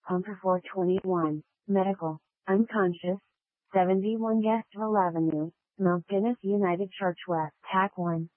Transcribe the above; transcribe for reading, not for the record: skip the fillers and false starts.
Pumper 421, medical, unconscious, 71 Guestville Avenue, Mount Guinness United Church West, TAC 1.